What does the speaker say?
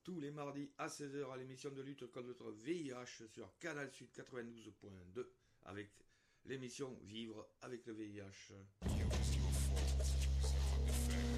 tous les mardis à 16h à l'émission de lutte contre le VIH sur Canal Sud 92.2 avec l'émission Vivre avec le VIH.